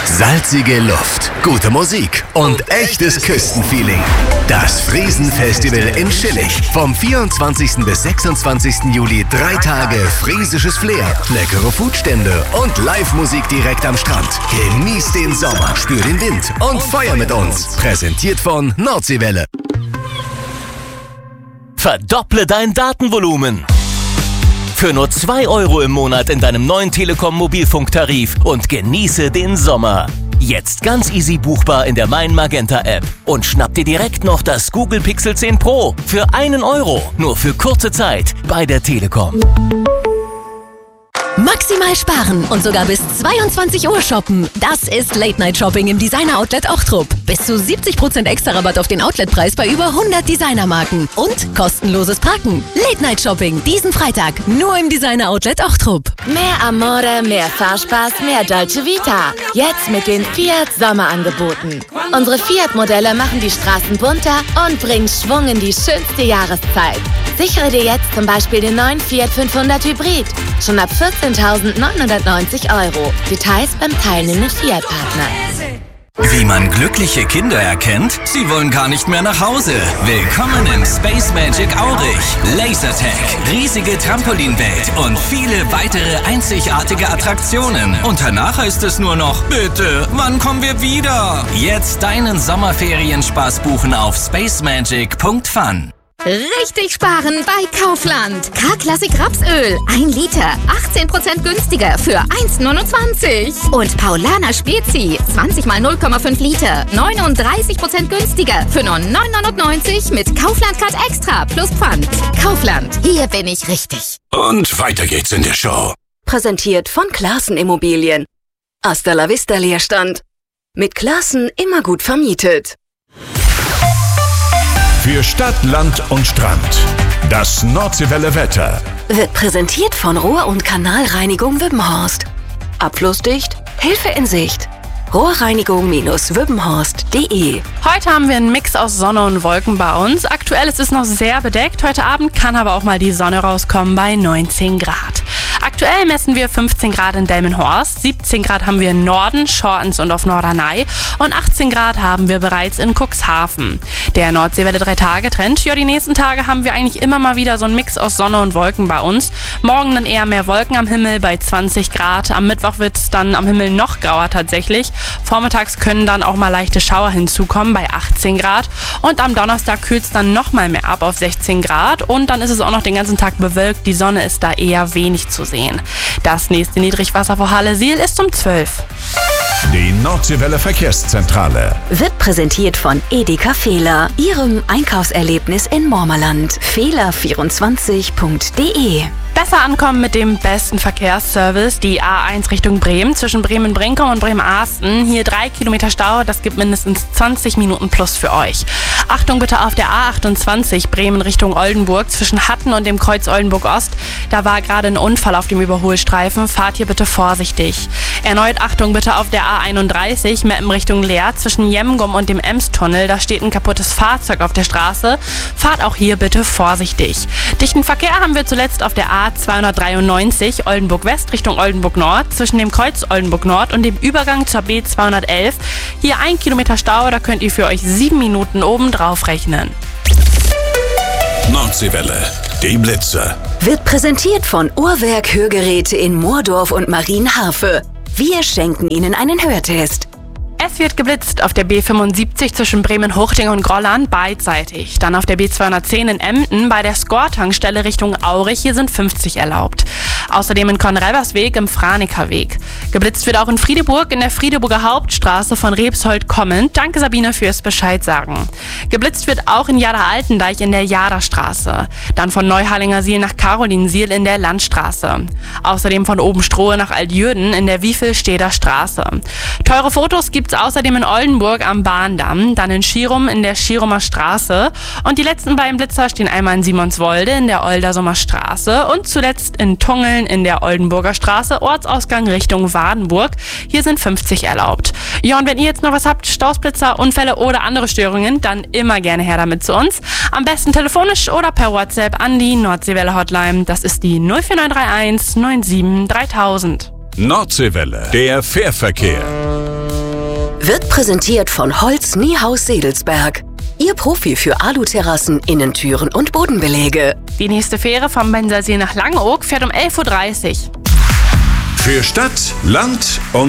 Salzige Luft, gute Musik und echtes Küstenfeeling. Das Friesenfestival in Schillig. Vom 24. bis 26. Juli 3 Tage friesisches Flair, leckere Foodstände und Live-Musik direkt am Strand. Genieß den Sommer, spür den Wind und feier mit uns. Präsentiert von Nordseewelle. Verdopple dein Datenvolumen. Für nur 2 € im Monat in deinem neuen Telekom Mobilfunktarif und genieße den Sommer. Jetzt ganz easy buchbar in der Mein Magenta App und schnapp dir direkt noch das Google Pixel 10 Pro für 1 €, nur für kurze Zeit bei der Telekom. Maximal sparen und sogar bis 22 Uhr shoppen. Das ist Late-Night-Shopping im Designer-Outlet Ochtrup. Bis zu 70% extra Rabatt auf den Outletpreis bei über 100 Designermarken. Und kostenloses Parken. Late-Night-Shopping diesen Freitag nur im Designer-Outlet Ochtrup. Mehr Amore, mehr Fahrspaß, mehr Dolce Vita. Jetzt mit den Fiat Sommerangeboten. Unsere Fiat-Modelle machen die Straßen bunter und bringen Schwung in die schönste Jahreszeit. Sichere dir jetzt zum Beispiel den neuen Fiat 500 Hybrid. Schon ab 14.990 €. Details beim teilnehmenden Fiat-Partner. Wie man glückliche Kinder erkennt? Sie wollen gar nicht mehr nach Hause. Willkommen im Space Magic Aurich. Lasertag, riesige Trampolinwelt und viele weitere einzigartige Attraktionen. Und danach heißt es nur noch, bitte, wann kommen wir wieder? Jetzt deinen Sommerferienspaß buchen auf spacemagic.fun. Richtig sparen bei Kaufland. K-Klassik Rapsöl. 1 Liter. 18% günstiger für 1,29. Und Paulaner Spezi. 20 mal 0,5 Liter. 39% günstiger für nur 9,99 mit Kaufland-Card Extra plus Pfand. Kaufland. Hier bin ich richtig. Und weiter geht's in der Show. Präsentiert von Classen Immobilien. Hasta la vista Leerstand. Mit Classen immer gut vermietet. Für Stadt, Land und Strand. Das Nordseewelle Wetter. Wird präsentiert von Rohr- und Kanalreinigung Wippenhorst. Abflussdicht, Hilfe in Sicht. Rohrreinigung-wippenhorst.de. Heute haben wir einen Mix aus Sonne und Wolken bei uns. Aktuell ist es noch sehr bedeckt. Heute Abend kann aber auch mal die Sonne rauskommen bei 19 Grad. Aktuell messen wir 15 Grad in Delmenhorst, 17 Grad haben wir im Norden, Schortens und auf Norderney und 18 Grad haben wir bereits in Cuxhaven. Der Nordseewelle 3-Tage-Trend, ja, die nächsten Tage haben wir eigentlich immer mal wieder so einen Mix aus Sonne und Wolken bei uns. Morgen dann eher mehr Wolken am Himmel bei 20 Grad. Am Mittwoch wird es dann am Himmel noch grauer tatsächlich. Vormittags können dann auch mal leichte Schauer hinzukommen bei 18 Grad. Und am Donnerstag kühlt es dann noch mal mehr ab auf 16 Grad. Und dann ist es auch noch den ganzen Tag bewölkt. Die Sonne ist da eher wenig zu sehen. Das nächste Niedrigwasser vor Halle-Siel ist um 12. Die Nordseewelle Verkehrszentrale. Wird präsentiert von Edeka Fehler, Ihrem Einkaufserlebnis in Mormerland. Fehler24.de. Besser ankommen mit dem besten Verkehrsservice, die A1 Richtung Bremen, zwischen Bremen-Brinkum und Bremen-Asten. Hier 3 Kilometer Stau, das gibt mindestens 20 Minuten plus für euch. Achtung bitte auf der A28 Bremen Richtung Oldenburg, zwischen Hatten und dem Kreuz Oldenburg-Ost. Da war gerade ein Unfall auf dem Überholstreifen, fahrt hier bitte vorsichtig. Erneut Achtung bitte auf der A31 Meppen Richtung Leer, zwischen Jemgum und dem Emstunnel. Da steht ein kaputtes Fahrzeug auf der Straße. Fahrt auch hier bitte vorsichtig. Dichten Verkehr haben wir zuletzt auf der A293 Oldenburg West Richtung Oldenburg Nord, zwischen dem Kreuz Oldenburg Nord und dem Übergang zur B211. Hier 1 Kilometer Stau, da könnt ihr für euch 7 Minuten oben drauf rechnen. Nordseewelle, die Blitze. Wird präsentiert von Uhrwerk Hörgeräte in Moordorf und Marienhafe. Wir schenken Ihnen einen Hörtest. Es wird geblitzt auf der B75 zwischen Bremen-Huchting und Grolland beidseitig. Dann auf der B210 in Emden bei der Score-Tankstelle Richtung Aurich. Hier sind 50 erlaubt. Außerdem in Konrelbersweg im Franekerweg. Geblitzt wird auch in Friedeburg in der Friedeburger Hauptstraße von Rebsold kommend. Danke Sabine fürs Bescheid sagen. Geblitzt wird auch in Jada-Altendeich in der Jada-Straße. Dann von Neuharlingersiel nach Carolinsiel in der Landstraße. Außerdem von Obenstrohe nach Altjürden in der Wiefelsteder Straße. Teure Fotos gibt's außerdem in Oldenburg am Bahndamm, dann in Schirum in der Schirumer Straße. Und die letzten beiden Blitzer stehen einmal in Simonswolde in der Oldersumer Straße und zuletzt in Tungeln in der Oldenburger Straße, Ortsausgang Richtung Wadenburg. Hier sind 50 erlaubt. Ja, und wenn ihr jetzt noch was habt, Stausblitzer, Unfälle oder andere Störungen, dann immer gerne her damit zu uns. Am besten telefonisch oder per WhatsApp an die Nordseewelle Hotline. Das ist die 04931 97 3000. Nordseewelle, der Fährverkehr. Wird präsentiert von Holz Niehaus Sedelsberg. Ihr Profi für Aluterrassen, Innentüren und Bodenbeläge. Die nächste Fähre vom Bensersee nach Langeoog fährt um 11:30 Uhr. Für Stadt, Land und